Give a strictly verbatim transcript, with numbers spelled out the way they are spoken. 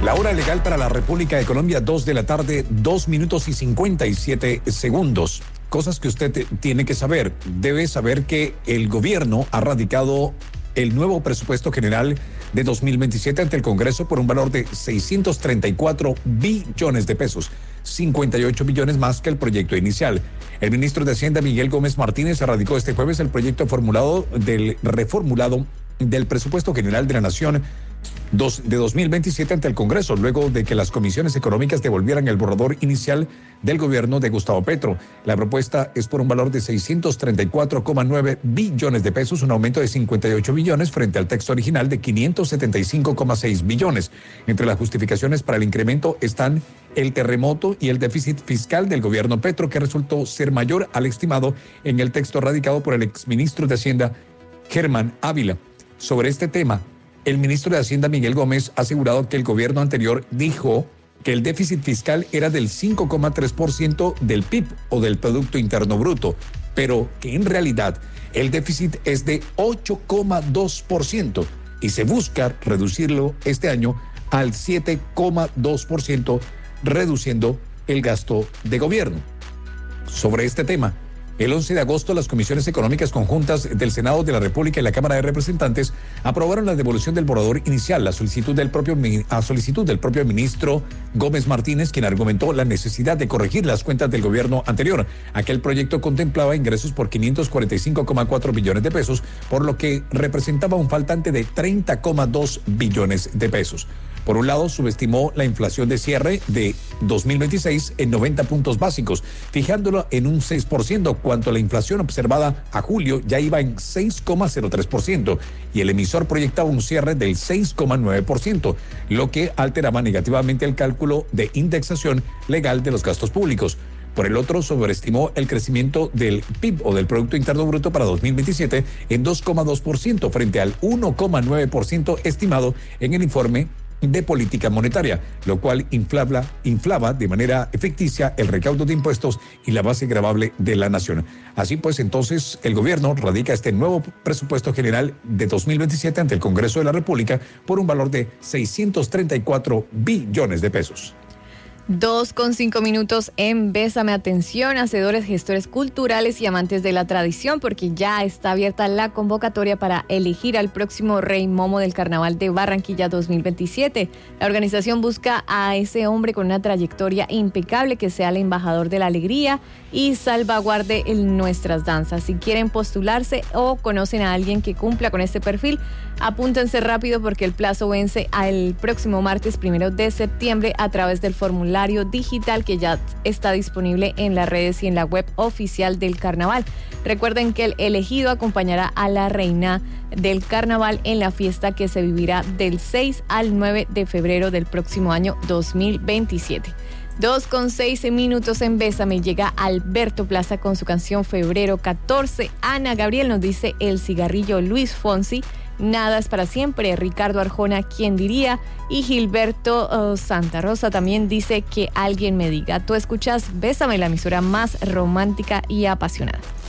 La hora legal para la República de Colombia, dos de la tarde, dos minutos y cincuenta y siete segundos. Cosas que usted tiene que saber. Debe saber que el gobierno ha radicado el nuevo presupuesto general de dos mil veintisiete ante el Congreso por un valor de seiscientos treinta y cuatro billones de pesos, cincuenta y ocho billones más que el proyecto inicial. El ministro de Hacienda, Miguel Gómez Martínez, radicó este jueves el proyecto formulado del reformulado del presupuesto general de la Nación de dos mil veintisiete ante el Congreso, luego de que las comisiones económicas devolvieran el borrador inicial del gobierno de Gustavo Petro. La propuesta es por un valor de seiscientos treinta y cuatro coma nueve billones de pesos, un aumento de cincuenta y ocho billones frente al texto original de quinientos setenta y cinco coma seis billones. Entre las justificaciones para el incremento están el terremoto y el déficit fiscal del gobierno Petro, que resultó ser mayor al estimado en el texto radicado por el exministro de Hacienda, Germán Ávila. Sobre este tema, el ministro de Hacienda, Miguel Gómez, ha asegurado que el gobierno anterior dijo que el déficit fiscal era del cinco coma tres por ciento del P I B o del Producto Interno Bruto, pero que en realidad el déficit es de ocho coma dos por ciento y se busca reducirlo este año al siete coma dos por ciento, reduciendo el gasto de gobierno. Sobre este tema, el once de agosto, las comisiones económicas conjuntas del Senado de la República y la Cámara de Representantes aprobaron la devolución del borrador inicial, la solicitud del propio, a solicitud del propio ministro Gómez Martínez, quien argumentó la necesidad de corregir las cuentas del gobierno anterior. Aquel proyecto contemplaba ingresos por quinientos cuarenta y cinco coma cuatro billones de pesos, por lo que representaba un faltante de treinta coma dos billones de pesos. Por un lado, subestimó la inflación de cierre de dos mil veintiséis en noventa puntos básicos, fijándolo en un seis por ciento, cuando la inflación observada a julio ya iba en seis coma cero tres por ciento y el emisor proyectaba un cierre del seis coma nueve por ciento, lo que alteraba negativamente el cálculo de indexación legal de los gastos públicos. Por el otro, sobreestimó el crecimiento del P I B o del Producto Interno Bruto para dos mil veintisiete en dos coma dos por ciento frente al uno coma nueve por ciento estimado en el informe de política monetaria, lo cual inflaba, inflaba de manera ficticia el recaudo de impuestos y la base gravable de la nación. Así pues, entonces, el gobierno radica este nuevo presupuesto general de dos mil veintisiete ante el Congreso de la República por un valor de seiscientos treinta y cuatro billones de pesos. Dos con cinco minutos en Bésame. Atención, hacedores, gestores culturales y amantes de la tradición, porque ya está abierta la convocatoria para elegir al próximo Rey Momo del Carnaval de Barranquilla dos mil veintisiete. La organización busca a ese hombre con una trayectoria impecable que sea el embajador de la alegría y salvaguarde en nuestras danzas. Si quieren postularse o conocen a alguien que cumpla con este perfil, apúntense rápido porque el plazo vence el próximo martes primero de septiembre a través del formulario digital que ya está disponible en las redes y en la web oficial del carnaval. Recuerden que el elegido acompañará a la reina del carnaval en la fiesta que se vivirá del seis al nueve de febrero del próximo año dos mil veintisiete. Dos con seis minutos en Bésame. Llega Alberto Plaza con su canción Febrero catorce. Ana Gabriel nos dice El Cigarrillo, Luis Fonsi. Nada es para siempre, Ricardo Arjona, ¿quién diría? Y Gilberto uh, Santa Rosa también dice que alguien me diga. Tú escuchas Bésame, la emisora más romántica y apasionada.